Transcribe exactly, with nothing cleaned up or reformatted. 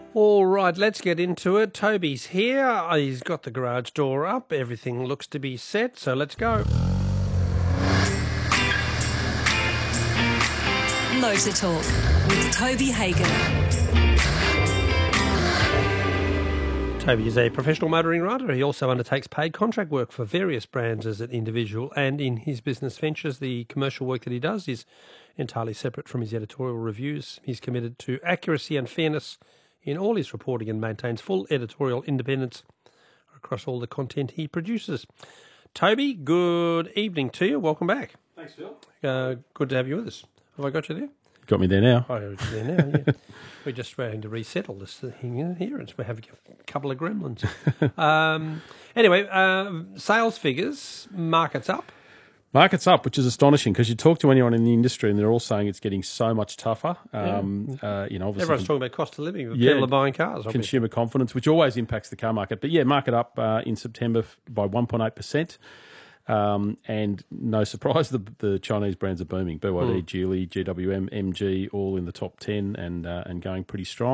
All right, let's get into it. Toby's here. He's got the garage door up. Everything looks to be set, so let's go. Motor Talk with Toby Hagen. Toby is a professional motoring rider. He also undertakes paid contract work for various brands as an individual, and in his business ventures, the commercial work that he does is entirely separate from his editorial reviews. He's committed to accuracy and fairness in all his reporting and maintains full editorial independence across all the content he produces. Toby, good evening to you. Welcome back. Thanks, Phil. Uh, good to have you with us. Have I got you there? Got me there now. Oh, you're there now, yeah. We're just trying to resettle this thing here, and we're having a couple of gremlins. um, anyway, uh, sales figures, markets up. Market's up, which is astonishing because you talk to anyone in the industry and they're all saying it's getting so much tougher. Um, yeah. uh, you know, obviously Everyone's talking about cost of living. Yeah, people are buying cars. Obviously. Consumer confidence, which always impacts the car market. But yeah, market up uh, in September by one point eight percent. Um, and no surprise, the, the Chinese brands are booming. B Y D, mm. Geely, G W M, M G, all in the top ten and uh, and going pretty strong.